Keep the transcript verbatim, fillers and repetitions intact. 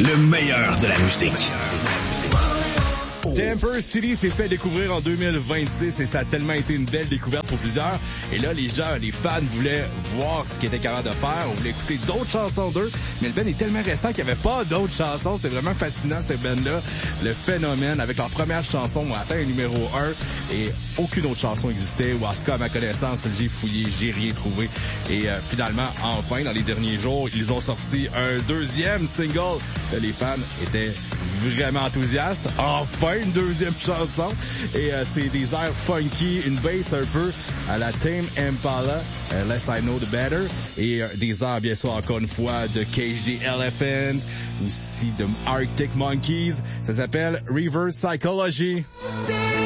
le meilleur de la musique. Temper City s'est fait découvrir en deux mille vingt-six et ça a tellement été une belle découverte pour plusieurs. Et là, les gens, les fans voulaient voir ce qu'ils étaient capables de faire. On voulait écouter d'autres chansons d'eux. Mais le band est tellement récent qu'il n'y avait pas d'autres chansons. C'est vraiment fascinant, cette band-là. Le phénomène, avec leur première chanson, ont atteint le numéro un et aucune autre chanson existait. Ou en tout cas, à ma connaissance, j'ai fouillé, j'ai rien trouvé. Et euh, finalement, enfin, dans les derniers jours, ils ont sorti un deuxième single. Les fans étaient vraiment enthousiastes. Enfin, une deuxième chanson. Et euh, c'est des airs funky, une bass un peu à la Tame Impala, uh, Less I Know The Better. Et euh, des airs, bien sûr, encore une fois, de Cage the Elephant, aussi de Arctic Monkeys. Ça s'appelle Reverse Psychology.